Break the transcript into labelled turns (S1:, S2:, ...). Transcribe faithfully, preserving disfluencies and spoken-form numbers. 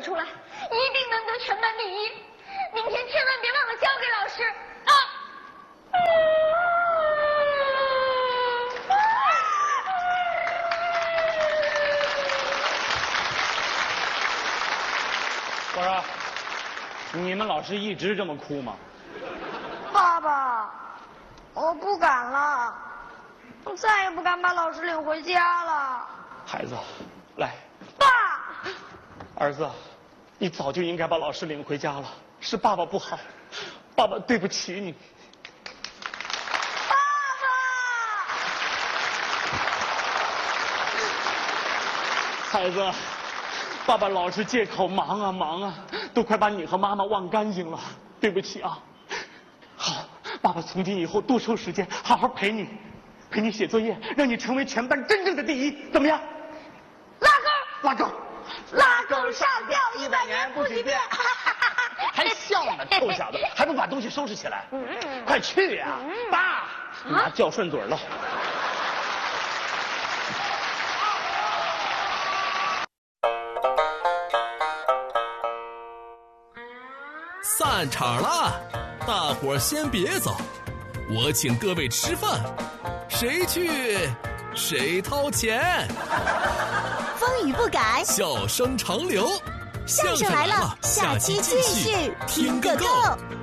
S1: 出来，一定能得全班第一。明天千万别忘了交给老师啊！
S2: 我说，你们老师一直这么哭吗？
S3: 爸爸，我不敢了，我再也不敢把老师领回家了。
S2: 孩子，来。
S3: 爸，
S2: 儿子，你早就应该把老师领回家了，是爸爸不好，爸爸对不起你。
S3: 爸
S2: 爸，孩子。爸爸老是借口忙啊忙啊，都快把你和妈妈忘干净了，对不起啊。好，爸爸从今以后多抽时间，好好陪你，陪你写作业，让你成为全班真正的第一，怎么样？
S3: 拉钩，
S2: 拉钩，
S3: 拉钩上吊一百年不许变。
S2: 还笑呢，臭小子，还不把东西收拾起来？快去呀！爸，拿叫顺嘴了。
S4: 散场了，大伙儿先别走，我请各位吃饭，谁去谁掏钱。
S5: 风雨不改，
S4: 笑声长流，
S5: 相声来了，下期继续听个够。